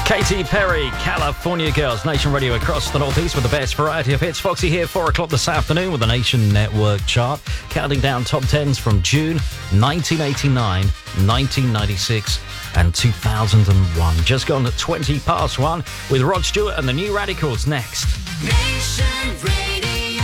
Katy Perry, California Girls, Nation Radio across the Northeast with the best variety of hits. Foxy here, 4 o'clock this afternoon with the Nation Network chart. Counting down top 10s from June 1989, 1996 and 2001. Just gone at 20 past 1 with Rod Stewart and the New Radicals next. Nation Radio.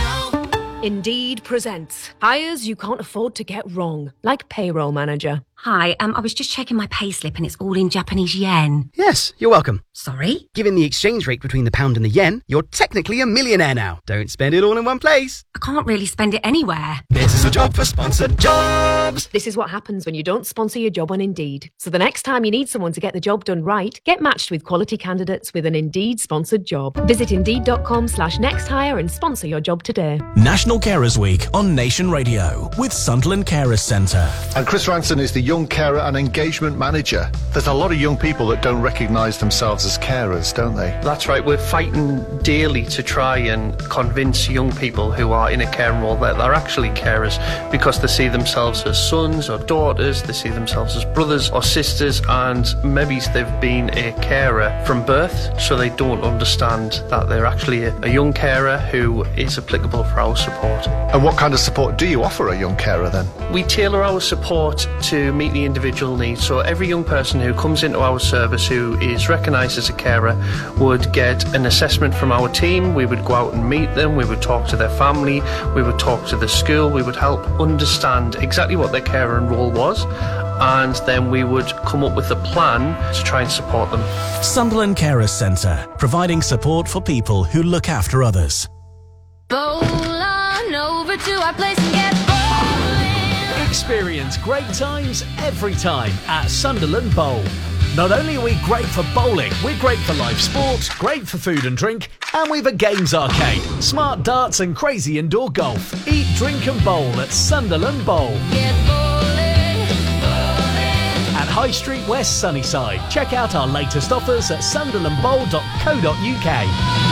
Indeed presents hires you can't afford to get wrong, like payroll manager. Hi, I was just checking my payslip and it's all in Japanese yen. Yes, you're welcome. Sorry? Given the exchange rate between the pound and the yen, you're technically a millionaire now. Don't spend it all in one place. I can't really spend it anywhere. This is a job for sponsored jobs. This is what happens when you don't sponsor your job on Indeed. So the next time you need someone to get the job done right, get matched with quality candidates with an Indeed sponsored job. Visit Indeed.com/nexthire and sponsor your job today. National Carers Week on Nation Radio with Sunderland Carers Centre. And Chris Ranson is the Young Carer and Engagement Manager. There's a lot of young people that don't recognise themselves as carers, don't they? That's right. We're fighting daily to try and convince young people who are in a caring role that they're actually carers, because they see themselves as sons or daughters, they see themselves as brothers or sisters, and maybe they've been a carer from birth, so they don't understand that they're actually a young carer who is applicable for our support. And what kind of support do you offer a young carer then? We tailor our support to meet the individual needs. So every young person who comes into our service who is recognised as a carer would get an assessment from our team. We would go out and meet them, we would talk to their family, we would talk to the school, we would help understand exactly what their carer and role was, and then we would come up with a plan to try and support them. Sunderland Carers Centre, providing support for people who look after others. Bowl on over to our place and get bowling. Experience great times every time at Sunderland Bowl. Not only are we great for bowling, we're great for live sport, great for food and drink, and we've a games arcade, smart darts and crazy indoor golf. Eat, drink and bowl at Sunderland Bowl. Get bowling, bowling. At High Street West, Sunnyside. Check out our latest offers at sunderlandbowl.co.uk.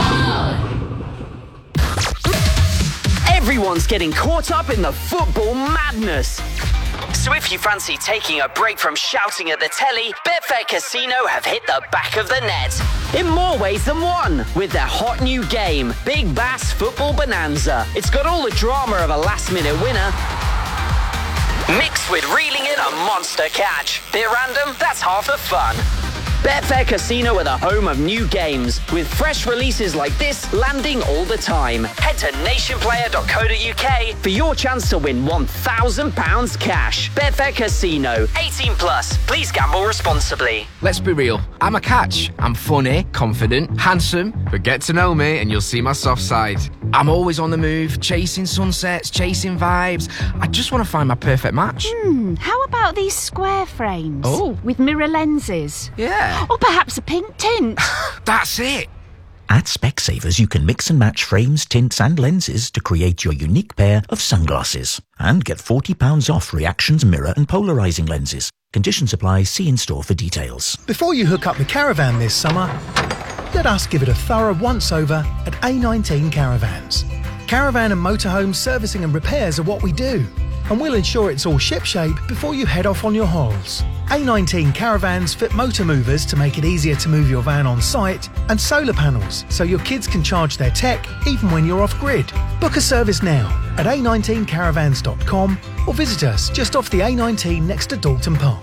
Everyone's getting caught up in the football madness. So if you fancy taking a break from shouting at the telly, Betfair Casino have hit the back of the net. In more ways than one, with their hot new game, Big Bass Football Bonanza. It's got all the drama of a last-minute winner, mixed with reeling in a monster catch. Bit random? That's half the fun. Betfair Casino are the home of new games, with fresh releases like this landing all the time. Head to nationplayer.co.uk for your chance to win £1,000 cash. Betfair Casino, 18 plus. Please gamble responsibly. Let's be real. I'm a catch. I'm funny, confident, handsome, but get to know me and you'll see my soft side. I'm always on the move, chasing sunsets, chasing vibes. I just want to find my perfect match. How about these square frames? Oh. With mirror lenses? Yeah. Or perhaps a pink tint? That's it. At Specsavers, you can mix and match frames, tints and lenses to create your unique pair of sunglasses. And get £40 off Reactions mirror and polarising lenses. Conditions apply. See in store for details. Before you hook up the caravan this summer, let us give it a thorough once-over at A19 Caravans. Caravan and motorhome servicing and repairs are what we do, and we'll ensure it's all shipshape before you head off on your holes. A19 Caravans fit motor movers to make it easier to move your van on site, and solar panels so your kids can charge their tech even when you're off-grid. Book a service now at a19caravans.com or visit us just off the A19 next to Dalton Park.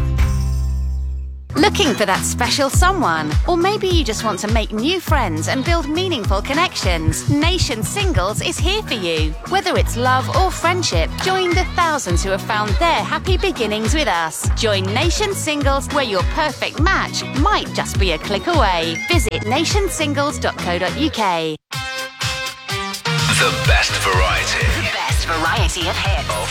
Looking for that special someone? Or maybe you just want to make new friends and build meaningful connections? Nation Singles is here for you. Whether it's love or friendship, join the thousands who have found their happy beginnings with us. Join Nation Singles, where your perfect match might just be a click away. Visit nationsingles.co.uk. The best variety. The best variety of hits. Of